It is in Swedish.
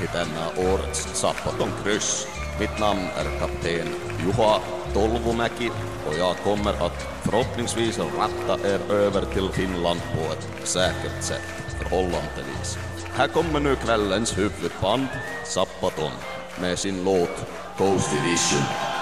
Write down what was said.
till denna årets Sappaton-kryss. Mitt namn är kapten Juha Tolvumäki och jag kommer att förhoppningsvis ratta er över till Finland på ett säkert sätt, förhållandevis. Här kommer nu kvällens huvudband Sappaton med sin låt Coast Edition.